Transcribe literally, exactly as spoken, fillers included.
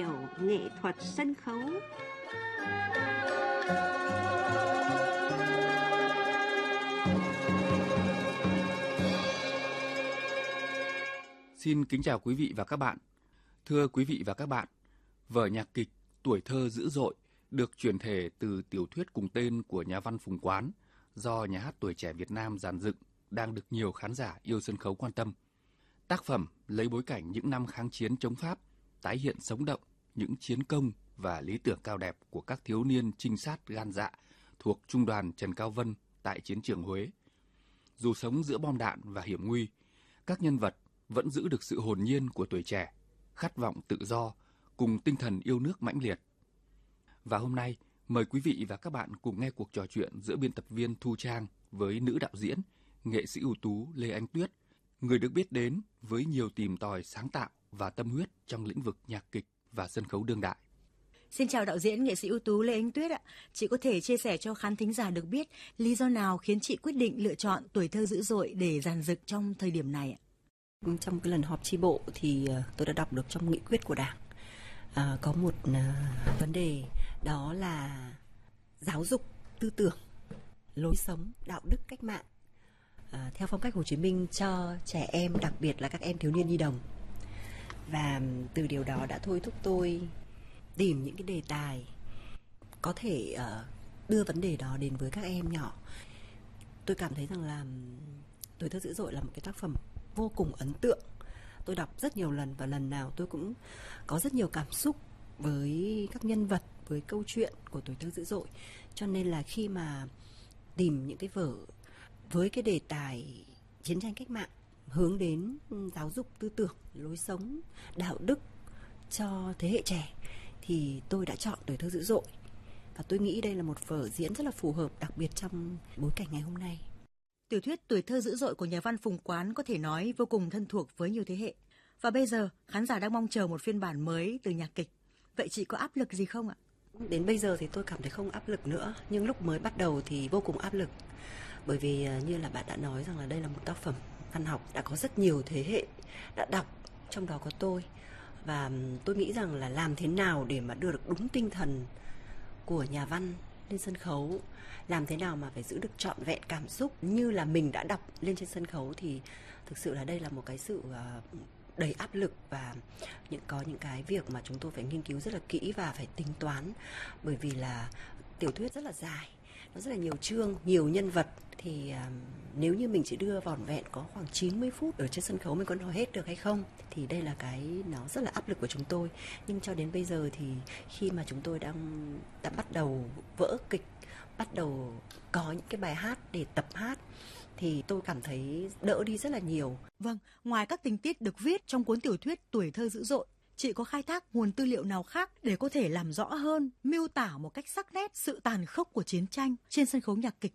hiểu nghệ thuật sân khấu. Xin kính chào quý vị và các bạn. Thưa quý vị và các bạn, vở nhạc kịch Tuổi thơ dữ dội được chuyển thể từ tiểu thuyết cùng tên của nhà văn Phùng Quán do Nhà hát Tuổi trẻ Việt Nam dàn dựng đang được nhiều khán giả yêu sân khấu quan tâm. Tác phẩm lấy bối cảnh những năm kháng chiến chống Pháp, tái hiện sống động những chiến công và lý tưởng cao đẹp của các thiếu niên trinh sát gan dạ thuộc Trung đoàn Trần Cao Vân tại chiến trường Huế. Dù sống giữa bom đạn và hiểm nguy, các nhân vật vẫn giữ được sự hồn nhiên của tuổi trẻ, khát vọng tự do cùng tinh thần yêu nước mãnh liệt. Và hôm nay, mời quý vị và các bạn cùng nghe cuộc trò chuyện giữa biên tập viên Thu Trang với nữ đạo diễn, nghệ sĩ ưu tú Lê Ánh Tuyết, người được biết đến với nhiều tìm tòi sáng tạo và tâm huyết trong lĩnh vực nhạc kịch và sân khấu đương đại. Xin chào đạo diễn, nghệ sĩ ưu tú Lê Ánh Tuyết ạ. Chị có thể chia sẻ cho khán thính giả được biết lý do nào khiến chị quyết định lựa chọn Tuổi thơ dữ dội để dàn dựng trong thời điểm này ạ? Trong cái lần họp chi bộ thì tôi đã đọc được trong nghị quyết của Đảng à, có một à, vấn đề đó là giáo dục tư tưởng, lối sống, đạo đức cách mạng à, theo phong cách Hồ Chí Minh cho trẻ em, đặc biệt là các em thiếu niên nhi đồng. Và từ điều đó đã thôi thúc tôi tìm những cái đề tài có thể uh, đưa vấn đề đó đến với các em nhỏ. Tôi cảm thấy rằng là Tuổi thơ dữ dội là một cái tác phẩm vô cùng ấn tượng. Tôi đọc rất nhiều lần và lần nào tôi cũng có rất nhiều cảm xúc với các nhân vật, với câu chuyện của Tuổi thơ dữ dội. Cho nên là khi mà tìm những cái vở với cái đề tài chiến tranh cách mạng, hướng đến giáo dục tư tưởng, lối sống, đạo đức cho thế hệ trẻ, thì tôi đã chọn Tuổi thơ dữ dội. Và tôi nghĩ đây là một vở diễn rất là phù hợp, đặc biệt trong bối cảnh ngày hôm nay. Tiểu thuyết Tuổi thơ dữ dội của nhà văn Phùng Quán có thể nói vô cùng thân thuộc với nhiều thế hệ. Và bây giờ, khán giả đang mong chờ một phiên bản mới từ nhạc kịch. Vậy chị có áp lực gì không ạ? Đến bây giờ thì tôi cảm thấy không áp lực nữa. Nhưng lúc mới bắt đầu thì vô cùng áp lực. Bởi vì như là bạn đã nói rằng là đây là một tác phẩm văn học đã có rất nhiều thế hệ đã đọc, trong đó có tôi. Và tôi nghĩ rằng là làm thế nào để mà đưa được đúng tinh thần của nhà văn lên sân khấu, làm thế nào mà phải giữ được trọn vẹn cảm xúc như là mình đã đọc lên trên sân khấu, thì thực sự là đây là một cái sự đầy áp lực và những có những cái việc mà chúng tôi phải nghiên cứu rất là kỹ và phải tính toán, bởi vì là tiểu thuyết rất là dài, nó rất là nhiều chương, nhiều nhân vật, thì uh, nếu như mình chỉ đưa vỏn vẹn có khoảng chín mươi phút ở trên sân khấu mình có nói hết được hay không, thì đây là cái nó rất là áp lực của chúng tôi. Nhưng cho đến bây giờ thì khi mà chúng tôi đang đã bắt đầu vỡ kịch, bắt đầu có những cái bài hát để tập hát, thì tôi cảm thấy đỡ đi rất là nhiều. Vâng, ngoài các tình tiết được viết trong cuốn tiểu thuyết Tuổi thơ dữ dội, chị có khai thác nguồn tư liệu nào khác để có thể làm rõ hơn, miêu tả một cách sắc nét sự tàn khốc của chiến tranh trên sân khấu nhạc kịch?